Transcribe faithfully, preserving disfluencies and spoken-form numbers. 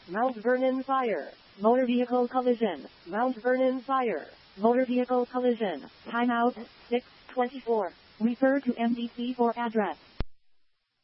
Mount Vernon Fire. Motor vehicle collision. Mount Vernon Fire. Motor vehicle collision. Timeout, six twenty-four. Refer to M D C for address.